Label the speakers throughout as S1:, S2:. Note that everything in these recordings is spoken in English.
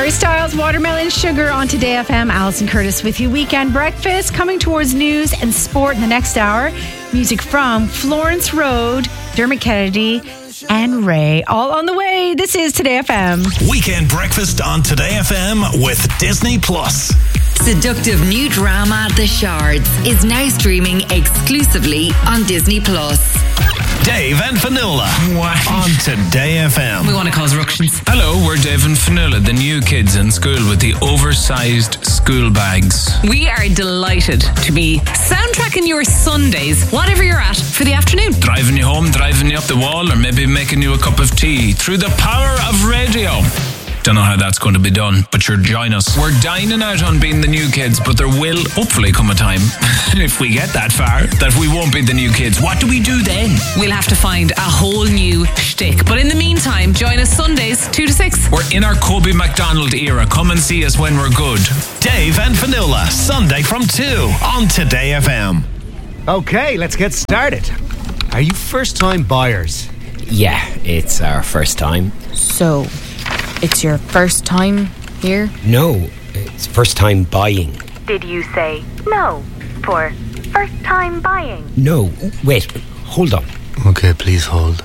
S1: Harry Styles, Watermelon Sugar on Today FM. Alison Curtis with you. Weekend breakfast coming towards news and sport in the next hour. Music from Florence Road, Dermot Kennedy and Ray. All on the way. This is Today FM.
S2: Weekend breakfast on Today FM with Disney Plus.
S3: Seductive new drama The Shards is now streaming exclusively on Disney Plus.
S2: Dave and Fionnuala on Today FM.
S4: We want to cause ructions.
S5: Hello, we're Dave and Fionnuala, the new kids in school with the oversized school bags.
S4: We are delighted to be soundtracking your Sundays, whatever you're at, for the afternoon.
S5: Driving you home, driving you up the wall, or maybe making you a cup of tea through the power of radio. Don't know how that's going to be done, but sure, join us. We're dining out on being the new kids, but there will hopefully come a time, if we get that far, that we won't be the new kids. What do we do then?
S4: We'll have to find a whole new shtick. But in the meantime, join us Sundays 2 to 6.
S5: We're in our Kobe McDonald era. Come and see us when we're good.
S2: Dave and Fionnuala, Sunday from 2 on Today FM.
S6: Okay, let's get started. Are you first-time buyers?
S7: Yeah, it's our first time.
S8: So, it's your first time here?
S7: No, it's first time buying.
S9: Did you say no for first time buying?
S7: No, wait, hold on.
S6: Okay, please hold.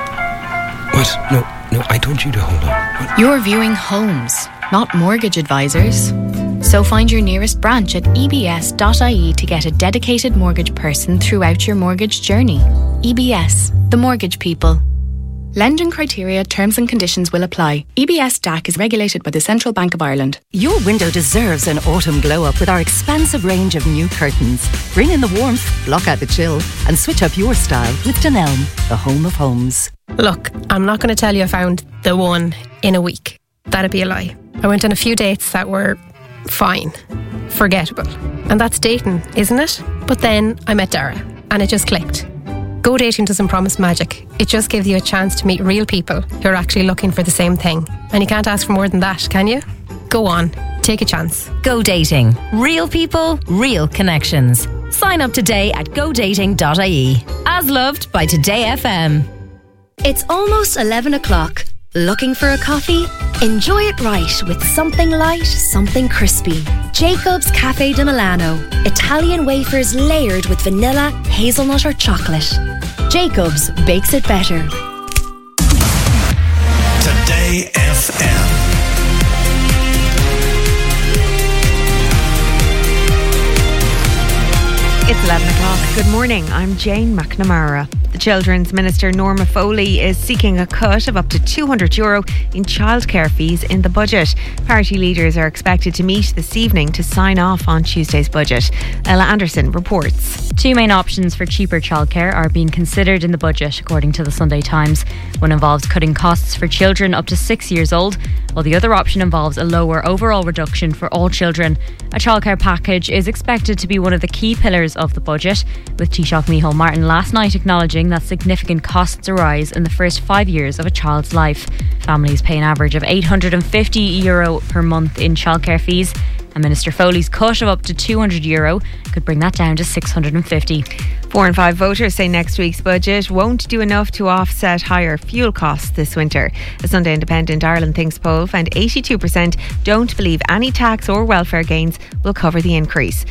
S7: What? No, I told you to hold on. What?
S8: You're viewing homes, not mortgage advisors. So find your nearest branch at ebs.ie to get a dedicated mortgage person throughout your mortgage journey. EBS, the mortgage people. Lending criteria, terms and conditions will apply. EBS DAC is regulated by the Central Bank of Ireland.
S10: Your window deserves an autumn glow-up with our expansive range of new curtains. Bring in the warmth, block out the chill, and switch up your style with Dunelm, the home of homes.
S11: Look, I'm not going to tell you I found the one in a week. That'd be a lie. I went on a few dates that were fine, forgettable. And that's dating, isn't it? But then I met Dara, and it just clicked. Go dating doesn't promise magic. It just gives you a chance to meet real people who are actually looking for the same thing. And you can't ask for more than that, can you? Go on, take a chance.
S12: Go dating. Real people, real connections. Sign up today at godating.ie. As loved by Today FM.
S13: It's almost 11 o'clock. Looking for a coffee? Enjoy it right with something light, something crispy. Jacob's Cafe di Milano. Italian wafers layered with vanilla, hazelnut or chocolate. Jacob's bakes it better.
S2: Today FM.
S14: It's 11 o'clock. Good morning. I'm Jane McNamara. The Children's Minister Norma Foley is seeking a cut of up to €200 in childcare fees in the budget. Party leaders are expected to meet this evening to sign off on Tuesday's budget. Ella Anderson reports.
S15: Two main options for cheaper childcare are being considered in the budget, according to the Sunday Times. One involves cutting costs for children up to 6 years old, while the other option involves a lower overall reduction for all children. A childcare package is expected to be one of the key pillars of the budget, with Taoiseach Micheál Martin last night acknowledging that significant costs arise in the first 5 years of a child's life. Families pay an average of €850 per month in childcare fees, and Minister Foley's cut of up to €200 could bring that down to €650.
S14: 4 in 5 voters say next week's budget won't do enough to offset higher fuel costs this winter. A Sunday Independent Ireland Thinks poll found 82% don't believe any tax or welfare gains will cover the increase.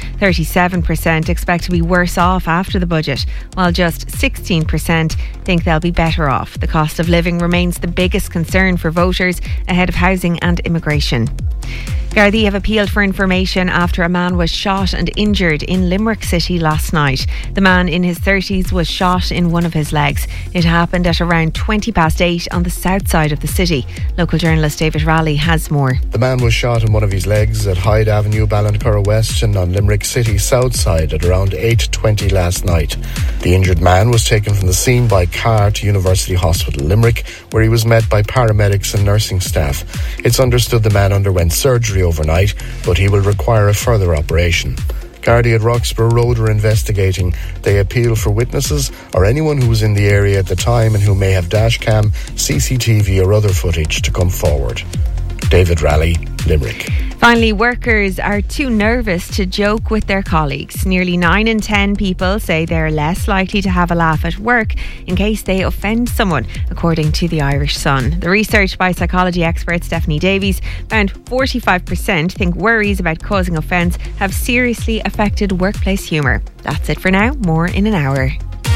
S14: 37% expect to be worse off after the budget, while just 16% think they'll be better off. The cost of living remains the biggest concern for voters ahead of housing and immigration. Gardaí have appealed for information after a man was shot and injured in Limerick City last night. The man in his 30s was shot in one of his legs. It happened at around 8:20 on the south side of the city. Local journalist David Raleigh has more.
S16: The man was shot in one of his legs at Hyde Avenue, Ballincurra West and on Limerick City south side at around 8:20 last night. The injured man was taken from the scene by car to University Hospital Limerick, where he was met by paramedics and nursing staff. It's understood the man underwent surgery overnight, but he will require a further operation. Gardaí at Roxburgh Road are investigating. They appeal for witnesses or anyone who was in the area at the time and who may have dashcam, CCTV or other footage to come forward. David Raleigh, Limerick.
S14: Finally, workers are too nervous to joke with their colleagues. Nearly 9 in 10 people say they're less likely to have a laugh at work in case they offend someone, according to the Irish Sun. The research by psychology expert Stephanie Davies found 45% think worries about causing offence have seriously affected workplace humour. That's it for now. More in an hour.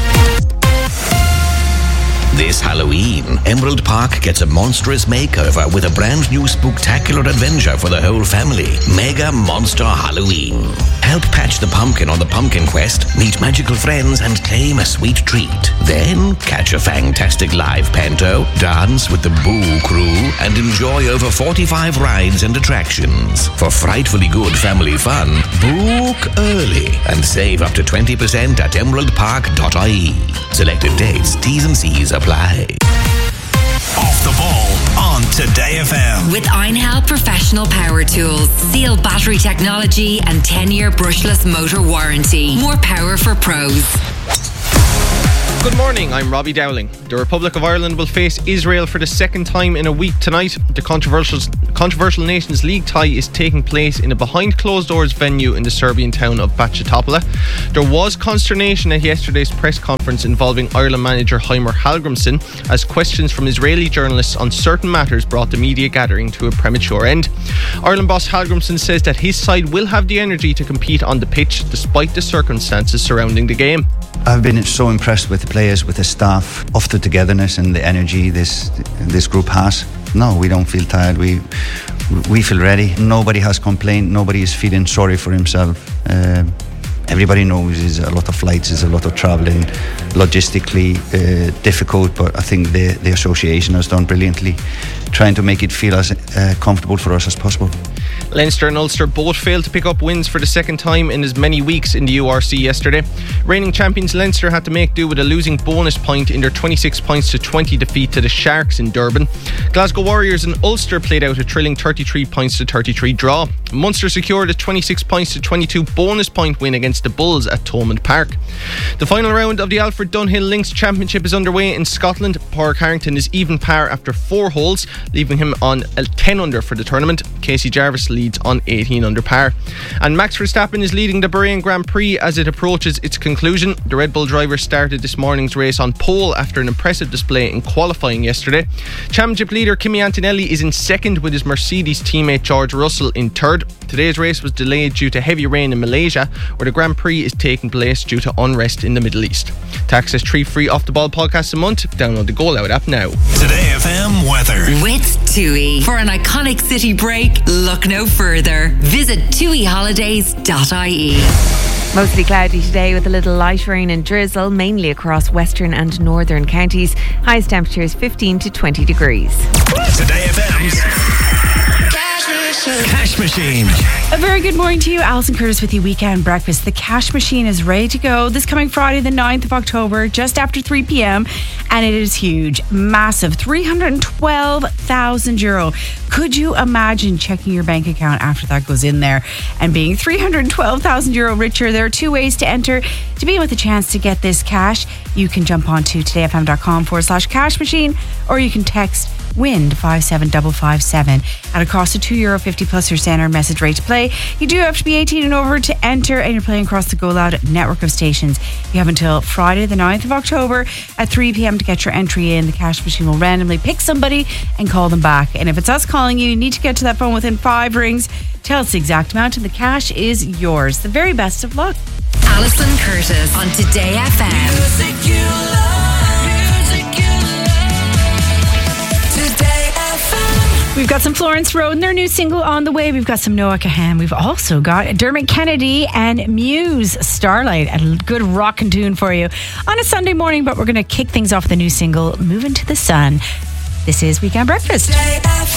S17: This Halloween, Emerald Park gets a monstrous makeover with a brand new spooktacular adventure for the whole family. Mega Monster Halloween. Help patch the pumpkin on the pumpkin quest, meet magical friends and claim a sweet treat. Then catch a fantastic live panto, dance with the Boo Crew and enjoy over 45 rides and attractions. For frightfully good family fun, book early and save up to 20% at emeraldpark.ie. Selected dates, T's and C's apply.
S2: Off the ball on Today FM.
S3: With Einhell Professional Power Tools, Seal battery technology and 10-year brushless motor warranty. More power for pros.
S18: Good morning, I'm Robbie Dowling. The Republic of Ireland will face Israel for the second time in a week tonight. The controversial Nations League tie is taking place in a behind closed doors venue in the Serbian town of Bačka Topola. There was consternation at yesterday's press conference involving Ireland manager Heimir Hallgrímsson as questions from Israeli journalists on certain matters brought the media gathering to a premature end. Ireland boss Hallgrímsson says that his side will have the energy to compete on the pitch despite the circumstances surrounding the game.
S19: I've been so impressed with the players, with the staff, of the togetherness and the energy this group has. No, we don't feel tired. We feel ready. Nobody has complained. Nobody is feeling sorry for himself. Everybody knows it's a lot of flights, it's a lot of travelling, logistically difficult, but I think the association has done brilliantly, trying to make it feel as comfortable for us as possible.
S18: Leinster and Ulster both failed to pick up wins for the second time in as many weeks in the URC yesterday. Reigning champions Leinster had to make do with a losing bonus point in their 26 points to 20 defeat to the Sharks in Durban. Glasgow Warriors and Ulster played out a thrilling 33 points to 33 draw. Munster secured a 26 points to 22 bonus point win against the Bulls at Thomond Park. The final round of the Alfred Dunhill Links Championship is underway in Scotland. Pádraig Harrington is even par after 4 holes, leaving him on 10 under for the tournament. Casey Jarvis leads on 18 under par. And Max Verstappen is leading the Bahrain Grand Prix as it approaches its conclusion. The Red Bull driver started this morning's race on pole after an impressive display in qualifying yesterday. Championship leader Kimi Antonelli is in second with his Mercedes teammate George Russell in third. Today's race was delayed due to heavy rain in Malaysia, where the Grand Prix is taking place due to unrest in the Middle East. To access 3 free Off the Ball podcasts a month, download the Go Loud app now.
S2: Today FM weather.
S3: With TUI. For an iconic city break, look no further. Visit tuiholidays.ie.
S14: Mostly cloudy today with a little light rain and drizzle, mainly across western and northern counties. Highest temperatures 15 to 20 degrees.
S2: Today FM's Cash Machine.
S1: A very good morning to you. Alison Curtis with your weekend breakfast. The Cash Machine is ready to go this coming Friday, the 9th of October, just after 3 p.m. And it is huge, massive, €312,000. Could you imagine checking your bank account after that goes in there and being €312,000 richer? There are 2 ways to enter to be with a chance to get this cash. You can jump onto todayfm.com/cash machine, or you can text WIND 57557 at a cost of €2.50 plus your standard message rate to play. You do have to be 18 and over to enter, and you're playing across the Go Loud network of stations. You have until Friday the 9th of October at 3 p.m. to get your entry in. The Cash Machine will randomly pick somebody and call them back. And if it's us calling you, you need to get to that phone within 5 rings. Tell us the exact amount and the cash is yours. The very best of luck.
S3: Alison Curtis on Today FM. Music you love.
S1: We've got some Florence Road and their new single on the way. We've got some Noah Kahan. We've also got Dermot Kennedy and Muse, Starlight. A good rockin' tune for you on a Sunday morning, but we're going to kick things off with the new single, Moving to the Sun. This is Weekend Breakfast.